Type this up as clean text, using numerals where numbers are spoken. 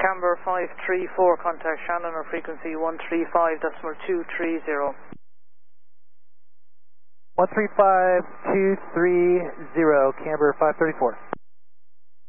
Camber 534, contact Shannon or frequency 135.230. 135230, Camber 534.